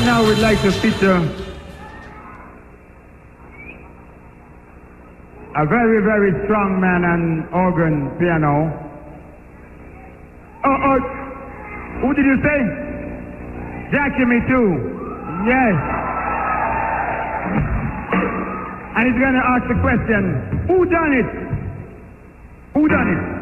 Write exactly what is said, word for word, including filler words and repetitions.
now we'd like to feature a very, very strong man on organ piano. Oh, oh, who did you say? Jackie, me too. Yes. And he's going to ask the question, who done it? Who done it?